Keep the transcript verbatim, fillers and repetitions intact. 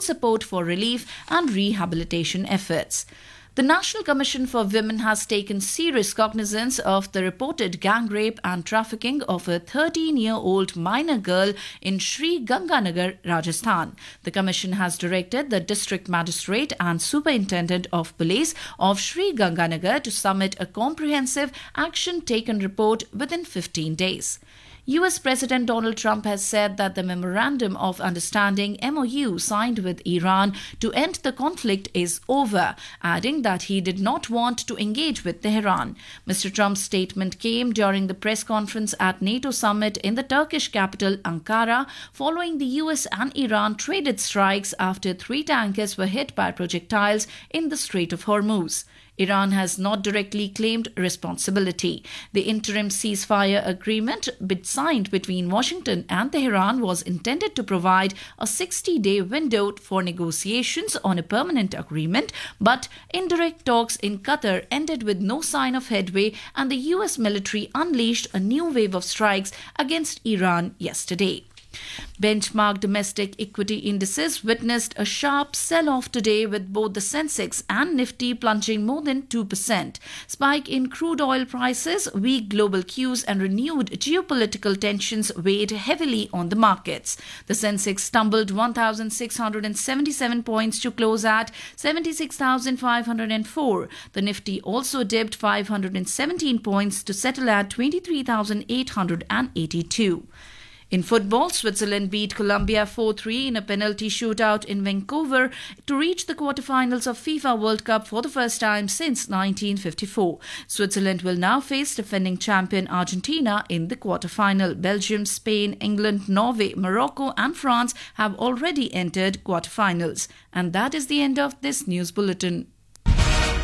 support for relief and rehabilitation efforts. The National Commission for Women has taken serious cognizance of the reported gang rape and trafficking of a thirteen-year-old minor girl in Sri Ganganagar, Rajasthan. The Commission has directed the District Magistrate and Superintendent of Police of Sri Ganganagar to submit a comprehensive action taken report within fifteen days. U S President Donald Trump has said that the Memorandum of Understanding M O U signed with Iran to end the conflict is over, adding that he did not want to engage with Tehran. Mister Trump's statement came during the press conference at NATO summit in the Turkish capital Ankara, following the U S and Iran traded strikes after three tankers were hit by projectiles in the Strait of Hormuz. Iran has not directly claimed responsibility. The interim ceasefire agreement signed between Washington and Tehran was intended to provide a sixty-day window for negotiations on a permanent agreement, but indirect talks in Qatar ended with no sign of headway, and the U S military unleashed a new wave of strikes against Iran yesterday. Benchmark domestic equity indices witnessed a sharp sell-off today, with both the Sensex and Nifty plunging more than two percent. Spike in crude oil prices, weak global cues and renewed geopolitical tensions weighed heavily on the markets. The Sensex stumbled one thousand six hundred seventy-seven points to close at seventy-six thousand five hundred four. The Nifty also dipped five hundred seventeen points to settle at twenty-three thousand eight hundred eighty-two. In football, Switzerland beat Colombia four three in a penalty shootout in Vancouver to reach the quarterfinals of FIFA World Cup for the first time since nineteen fifty-four. Switzerland will now face defending champion Argentina in the quarterfinal. Belgium, Spain, England, Norway, Morocco and France have already entered quarterfinals. And that is the end of this news bulletin.